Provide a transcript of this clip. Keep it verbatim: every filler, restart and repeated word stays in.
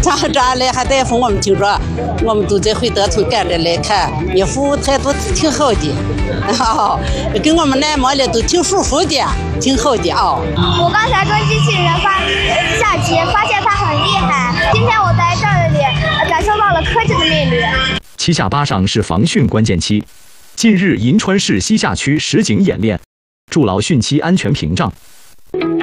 然后这样来还大夫我们听说，我们都在会德村赶着来看，也服务态度挺好的，哦，跟我们按摩的都挺舒服的，挺好的啊。 我刚才跟机器人发下棋，发现它很厉害。今天我在这里感受到了科技的魅力。 七下八上是防汛关键期，近日银川市西夏区实景演练，筑牢汛期安全屏障。